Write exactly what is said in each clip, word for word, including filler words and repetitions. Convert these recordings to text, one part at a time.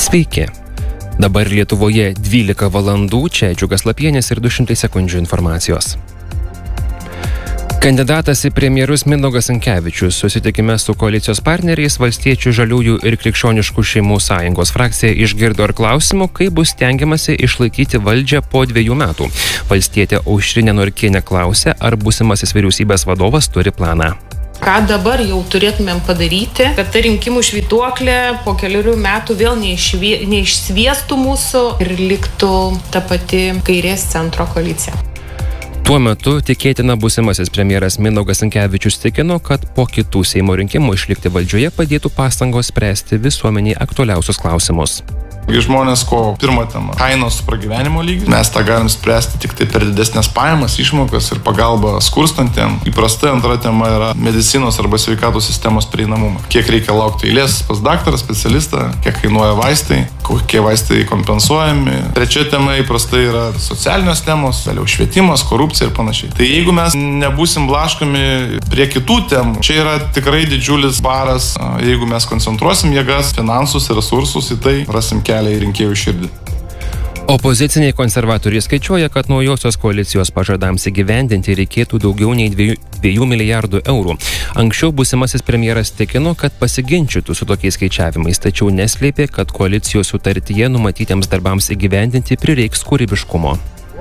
Sveiki. Dabar Lietuvoje dvylika valandų, čia Džiugas Lapienis ir du šimtai sekundžių informacijos. Kandidatas į premjerus Mindaugas Sinkevičius susitikime su koalicijos partneriais Valstiečių, Žaliųjų ir Krikščioniškų šeimų sąjungos frakcija išgirdo ir klausimų, kaip bus stengiamasi išlaikyti valdžią po dviejų metų. Valstietė Aušrinė Norkienė klausė, ar būsimasis vyriausybės vadovas turi planą. Ką dabar jau turėtumėm padaryti, kad ta rinkimų švytuoklė po keliarių metų vėl neišvie, neišsviestų mūsų ir liktų ta pati kairės centro koalicija. Tuo metu tikėtina būsimasis premjeras Mindaugas Sinkevičius tikino, kad po kitų Seimo rinkimų išlikti valdžioje padėtų pastangos spręsti visuomeniai aktualiausius klausimus. Žmonės, ko pirma tema – kainos pragyvenimo lygis. Mes tą galim spręsti tik tai per didesnės pajamas, išmokas ir pagalbą skurstantiem. Įprastai antra tema yra medicinos arba sveikatos sistemos prieinamumas. Kiek reikia laukti eilės pas daktarą, specialistą, kiek kainuoja vaistai, kokie vaistai kompensuojami. Trečia tema įprastai yra socialinės temos, vėliau švietimas, korupcija ir panašiai. Tai jeigu mes nebūsim blaškomi prie kitų temų, čia yra tikrai didžiulis baras. Jeigu mes koncentruosim jėgas, finansus ir resursus į tai, rasim kelią į rinkėjų širdį. Opoziciniai konservatoriai skaičiuoja, kad naujosios koalicijos pažadams įgyvendinti reikėtų daugiau nei dviejų milijardų eurų. Anksčiau būsimasis premjeras tikino, kad pasiginčytų su tokiais skaičiavimais, tačiau neslėpė, kad koalicijos sutartyje numatytiems darbams įgyvendinti prireiks kūrybiškumo.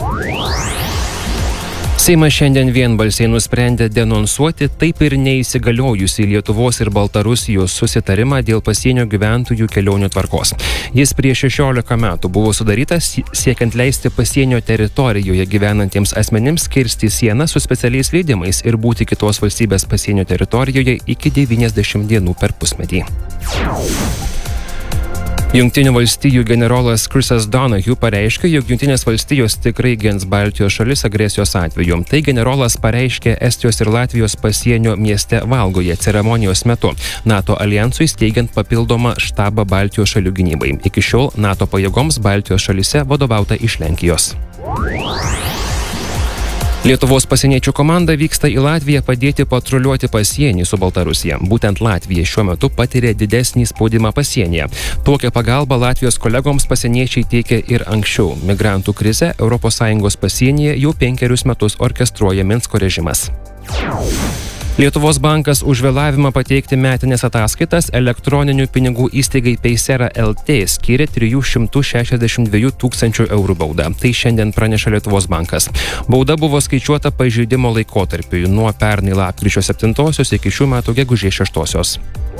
Seimas šiandien vienbalsiai nusprendė denonsuoti taip ir neįsigaliojusį Lietuvos ir Baltarusijos susitarimą dėl pasienio gyventojų kelionių tvarkos. Jis prieš šešiolika metų buvo sudarytas siekiant leisti pasienio teritorijoje gyvenantiems asmenims kirsti sieną su specialiais leidimais ir būti kitos valstybės pasienio teritorijoje iki devyniasdešimt dienų per pusmetį. Jungtinių valstijų generolas Chrisas Donahue pareiškė, jog Jungtinės valstijos tikrai gins Baltijos šalis agresijos atveju. Tai generolas pareiškė Estijos ir Latvijos pasienio mieste Valgoje ceremonijos metu, NATO aljansui steigiant papildomą štabą Baltijos šalių gynybai. Iki šiol NATO pajėgoms Baltijos šalyse vadovauta iš Lenkijos. Lietuvos pasieniečių komanda vyksta į Latviją padėti patruliuoti pasienį su Baltarusija. Būtent Latvija šiuo metu patiria didesnį spaudimą pasienyje. Tokią pagalbą Latvijos kolegoms pasieniečiai teikia ir anksčiau. Migrantų krizę Europos Sąjungos pasienyje jau penkerius metus orkestruoja Minsko režimas. Lietuvos bankas už vėlavimą pateikti metinės ataskaitas elektroninių pinigų įstaigai Paysera L T skyrė trijų šimtų šešiasdešimt dviejų tūkstančių eurų baudą. Tai šiandien praneša Lietuvos bankas. Bauda buvo skaičiuota pažeidimo laikotarpiui nuo pernai lapkričio septintosios iki šių metų gegužės šeštosios.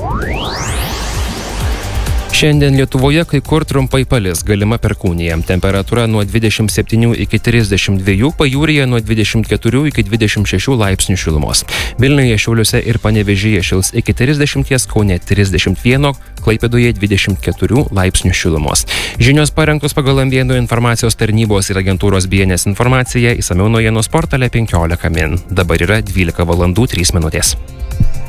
Šiandien Lietuvoje kai kur trumpai palis, galima perkūnija. Temperatūra nuo dvidešimt septynių iki trisdešimt dviejų, pajūryje nuo dvidešimt keturių iki dvidešimt šešių laipsnių šilumos. Vilniuje, Šiauliuose ir Panevėžyje šils iki trisdešimt, Kaune trisdešimt vienas, Klaipėdoje dvidešimt keturių laipsnių šilumos. Žinios parengtos pagal M vieno informacijos tarnybos ir agentūros B N S informaciją, išsamiau naujienos portale penkiolika min. Dabar yra dvylika valandų trys minutės.